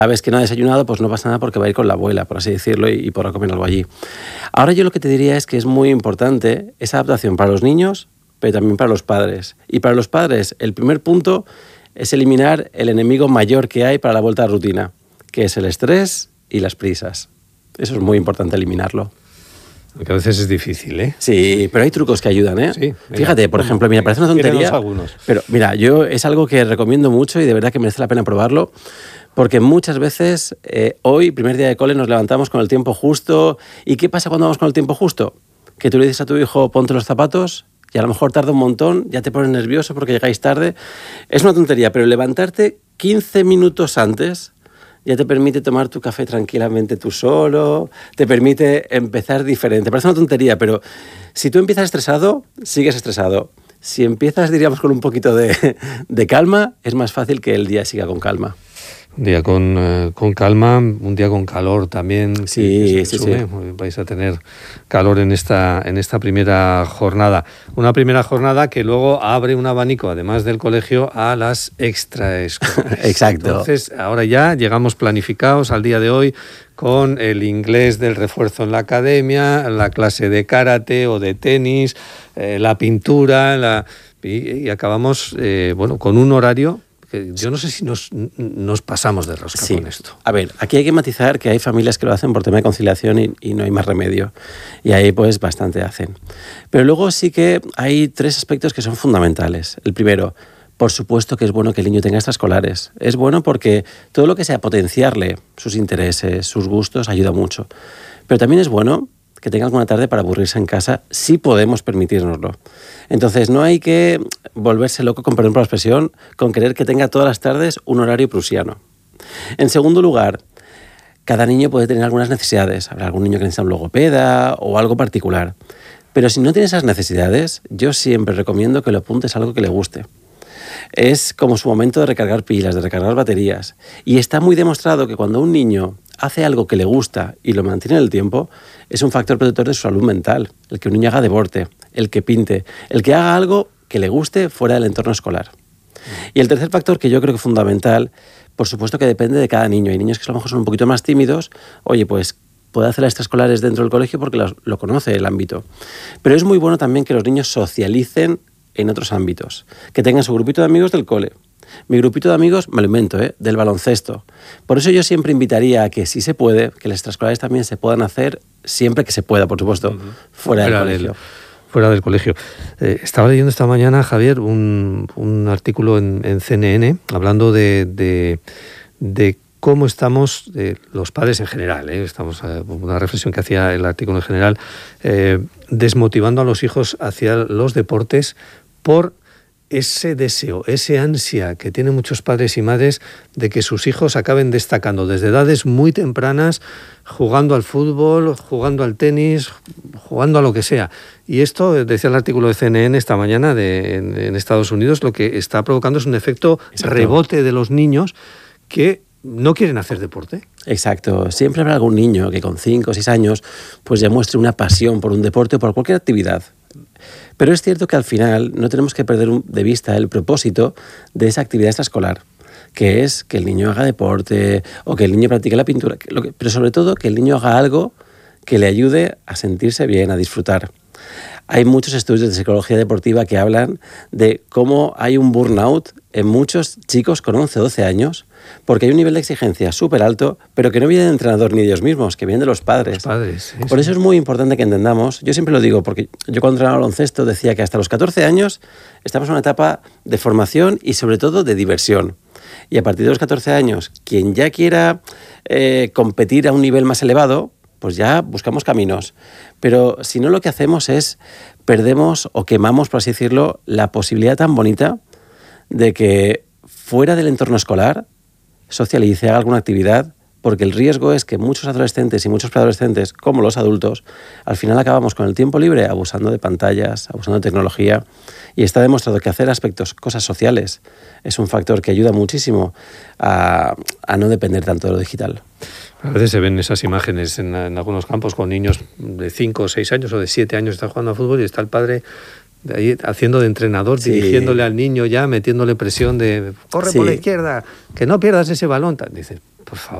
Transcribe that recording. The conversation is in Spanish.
sabes que no ha desayunado, pues no pasa nada porque va a ir con la abuela, por así decirlo, y podrá comer algo allí. Ahora yo lo que te diría es que es muy importante esa adaptación para los niños, pero también para los padres. Y para los padres, el primer punto es eliminar el enemigo mayor que hay para la vuelta a la rutina, que es el estrés y las prisas. Eso es muy importante eliminarlo. Porque a veces es difícil, ¿eh? Sí, pero hay trucos que ayudan, ¿eh? Sí, venga, fíjate, por ejemplo, mira, parece una tontería, algunos. pero mira, yo es algo que recomiendo mucho y de verdad que merece la pena probarlo, porque muchas veces hoy, primer día de cole, nos levantamos con el tiempo justo. ¿Y qué pasa cuando vamos con el tiempo justo? Que tú le dices a tu hijo, ponte los zapatos, y a lo mejor tarda un montón, ya te pones nervioso porque llegáis tarde. Es una tontería, pero levantarte 15 minutos antes ya te permite tomar tu café tranquilamente tú solo, te permite empezar diferente. Parece una tontería, pero si tú empiezas estresado, sigues estresado. Si empiezas, diríamos, con un poquito de calma, es más fácil que el día siga con calma. Un día con calma, un día con calor también. Sí. Vais a tener calor en esta primera jornada. Una primera jornada que luego abre un abanico, además del colegio, a las extraescolares. Exacto. Entonces, ahora ya llegamos planificados al día de hoy con el inglés del refuerzo en la academia, la clase de karate o de tenis, la pintura, y acabamos con un horario. Yo no sé si nos pasamos de rosca con esto. A ver, aquí hay que matizar que hay familias que lo hacen por tema de conciliación y no hay más remedio. Y ahí pues bastante hacen. Pero luego sí que hay 3 aspectos que son fundamentales. El primero, por supuesto que es bueno que el niño tenga extraescolares. Es bueno porque todo lo que sea potenciarle sus intereses, sus gustos, ayuda mucho. Pero también es bueno que tenga alguna tarde para aburrirse en casa, si podemos permitírnoslo. Entonces, no hay que volverse loco, con perdón por la expresión, con querer que tenga todas las tardes un horario prusiano. En segundo lugar, cada niño puede tener algunas necesidades. Habrá algún niño que necesita un logopeda o algo particular. Pero si no tiene esas necesidades, yo siempre recomiendo que lo apuntes a algo que le guste. Es como su momento de recargar pilas, de recargar baterías. Y está muy demostrado que cuando un niño hace algo que le gusta y lo mantiene en el tiempo, es un factor protector de su salud mental. El que un niño haga deporte, el que pinte, el que haga algo que le guste fuera del entorno escolar. Y el tercer factor que yo creo que es fundamental, por supuesto que depende de cada niño. Hay niños que a lo mejor son un poquito más tímidos, oye, pues puede hacer las extraescolares dentro del colegio porque lo conoce el ámbito. Pero es muy bueno también que los niños socialicen en otros ámbitos, que tengan su grupito de amigos del cole. Mi grupito de amigos, me lo invento, del baloncesto. Por eso yo siempre invitaría a que, si se puede, que las extraescolares también se puedan hacer siempre que se pueda, por supuesto, fuera del colegio. Fuera del colegio. Estaba leyendo esta mañana, Javier, un artículo en CNN hablando de cómo estamos, los padres en general, estamos una reflexión que hacía el artículo en general, desmotivando a los hijos hacia los deportes por ese deseo, ese ansia que tienen muchos padres y madres de que sus hijos acaben destacando desde edades muy tempranas, jugando al fútbol, jugando al tenis, jugando a lo que sea. Y esto, decía el artículo de CNN esta mañana en Estados Unidos, lo que está provocando es un efecto rebote de los niños que no quieren hacer deporte. Exacto. Siempre habrá algún niño que con 5 o 6 años pues ya muestre una pasión por un deporte o por cualquier actividad. Pero es cierto que al final no tenemos que perder de vista el propósito de esa actividad extraescolar, que es que el niño haga deporte o que el niño practique la pintura, pero sobre todo que el niño haga algo que le ayude a sentirse bien, a disfrutar. Hay muchos estudios de psicología deportiva que hablan de cómo hay un burnout en muchos chicos con 11 o 12 años porque hay un nivel de exigencia súper alto, pero que no viene del entrenador ni de ellos mismos, que viene de los padres. Sí, Por eso es muy importante que entendamos, yo siempre lo digo, porque yo cuando entrenaba baloncesto decía que hasta los 14 años estamos en una etapa de formación y sobre todo de diversión. Y a partir de los 14 años, quien ya quiera competir a un nivel más elevado, pues ya buscamos caminos. Pero si no, lo que hacemos es perdemos o quemamos, por así decirlo, la posibilidad tan bonita de que fuera del entorno escolar socialice, haga alguna actividad, porque el riesgo es que muchos adolescentes y muchos preadolescentes, como los adultos, al final acabamos con el tiempo libre abusando de pantallas, abusando de tecnología, y está demostrado que hacer cosas sociales, es un factor que ayuda muchísimo a no depender tanto de lo digital. A veces se ven esas imágenes en algunos campos con niños de 5 o 6 años o de 7 años que están jugando a fútbol y está el padre de ahí haciendo de entrenador, dirigiéndole al niño ya, metiéndole presión de corre por la izquierda, que no pierdas ese balón. Dices, por favor.